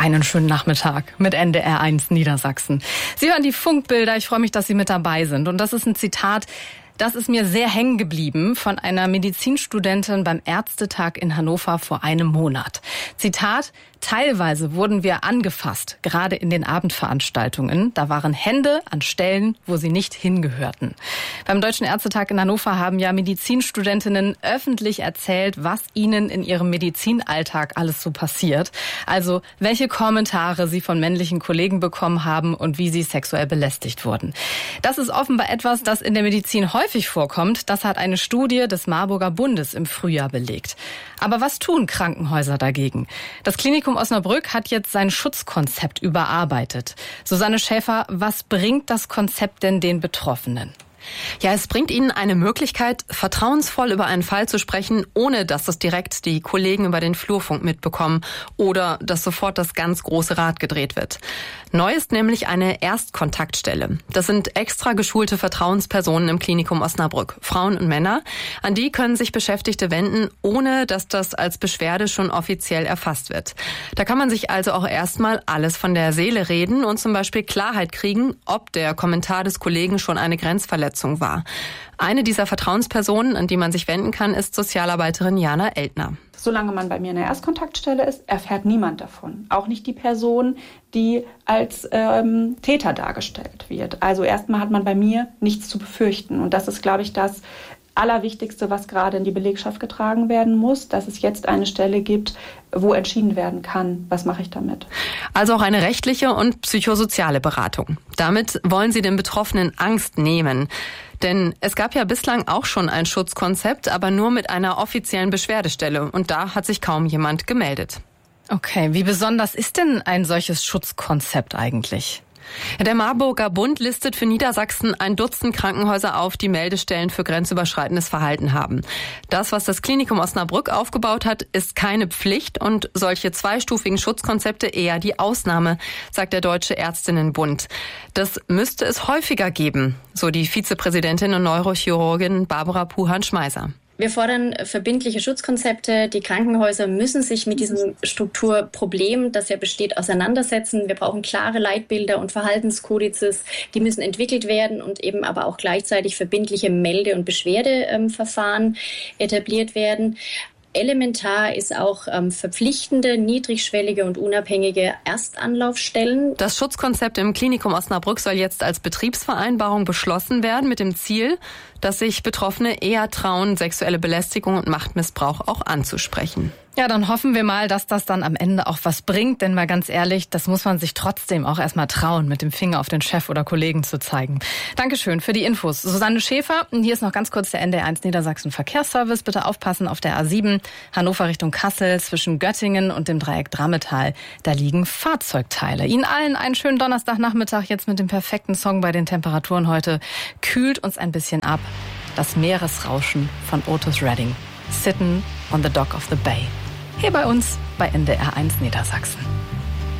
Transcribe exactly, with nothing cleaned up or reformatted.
Einen schönen Nachmittag mit N D R eins Niedersachsen. Sie hören die Funkbilder. Ich freue mich, dass Sie mit dabei sind. Und das ist ein Zitat, das ist mir sehr hängen geblieben von einer Medizinstudentin beim Ärztetag in Hannover vor einem Monat. Zitat: Teilweise wurden wir angefasst, gerade in den Abendveranstaltungen. Da waren Hände an Stellen, wo sie nicht hingehörten. Beim Deutschen Ärztetag in Hannover haben ja Medizinstudentinnen öffentlich erzählt, was ihnen in ihrem Medizinalltag alles so passiert. Also welche Kommentare sie von männlichen Kollegen bekommen haben und wie sie sexuell belästigt wurden. Das ist offenbar etwas, das in der Medizin häufig vorkommt. Das hat eine Studie des Marburger Bundes im Frühjahr belegt. Aber was tun Krankenhäuser dagegen? Das Klinikum Osnabrück hat jetzt sein Schutzkonzept überarbeitet. Susanne Schäfer, was bringt das Konzept denn den Betroffenen? Ja, es bringt Ihnen eine Möglichkeit, vertrauensvoll über einen Fall zu sprechen, ohne dass das direkt die Kollegen über den Flurfunk mitbekommen oder dass sofort das ganz große Rad gedreht wird. Neu ist nämlich eine Erstkontaktstelle. Das sind extra geschulte Vertrauenspersonen im Klinikum Osnabrück, Frauen und Männer. An die können sich Beschäftigte wenden, ohne dass das als Beschwerde schon offiziell erfasst wird. Da kann man sich also auch erstmal alles von der Seele reden und zum Beispiel Klarheit kriegen, ob der Kommentar des Kollegen schon eine Grenzverletzung war. Eine dieser Vertrauenspersonen, an die man sich wenden kann, ist Sozialarbeiterin Jana Eltner. Solange man bei mir in der Erstkontaktstelle ist, erfährt niemand davon. Auch nicht die Person, die als ähm, Täter dargestellt wird. Also erstmal hat man bei mir nichts zu befürchten. Und das ist, glaube ich, das Allerwichtigste, was gerade in die Belegschaft getragen werden muss, dass es jetzt eine Stelle gibt, wo entschieden werden kann, was mache ich damit. Also auch eine rechtliche und psychosoziale Beratung. Damit wollen Sie den Betroffenen Angst nehmen. Denn es gab ja bislang auch schon ein Schutzkonzept, aber nur mit einer offiziellen Beschwerdestelle. Und da hat sich kaum jemand gemeldet. Okay, wie besonders ist denn ein solches Schutzkonzept eigentlich? Der Marburger Bund listet für Niedersachsen ein Dutzend Krankenhäuser auf, die Meldestellen für grenzüberschreitendes Verhalten haben. Das, was das Klinikum Osnabrück aufgebaut hat, ist keine Pflicht und solche zweistufigen Schutzkonzepte eher die Ausnahme, sagt der Deutsche Ärztinnenbund. Das müsste es häufiger geben, so die Vizepräsidentin und Neurochirurgin Barbara Puhan-Schmeiser. Wir fordern verbindliche Schutzkonzepte. Die Krankenhäuser müssen sich mit diesem Strukturproblem, das ja besteht, auseinandersetzen. Wir brauchen klare Leitbilder und Verhaltenskodizes. Die müssen entwickelt werden und eben aber auch gleichzeitig verbindliche Melde- und Beschwerdeverfahren etabliert werden. Elementar ist auch ähm, verpflichtende, niedrigschwellige und unabhängige Erstanlaufstellen. Das Schutzkonzept im Klinikum Osnabrück soll jetzt als Betriebsvereinbarung beschlossen werden mit dem Ziel, dass sich Betroffene eher trauen, sexuelle Belästigung und Machtmissbrauch auch anzusprechen. Ja, dann hoffen wir mal, dass das dann am Ende auch was bringt. Denn mal ganz ehrlich, das muss man sich trotzdem auch erstmal trauen, mit dem Finger auf den Chef oder Kollegen zu zeigen. Dankeschön für die Infos. Susanne Schäfer. Und hier ist noch ganz kurz der N D R eins Niedersachsen Verkehrsservice. Bitte aufpassen auf der A sieben, Hannover Richtung Kassel, zwischen Göttingen und dem Dreieck Drammetal. Da liegen Fahrzeugteile. Ihnen allen einen schönen Donnerstagnachmittag jetzt mit dem perfekten Song bei den Temperaturen heute. Kühlt uns ein bisschen ab. Das Meeresrauschen von Otis Redding. Sitting on the Dock of the Bay. Hier bei uns bei N D R eins Niedersachsen.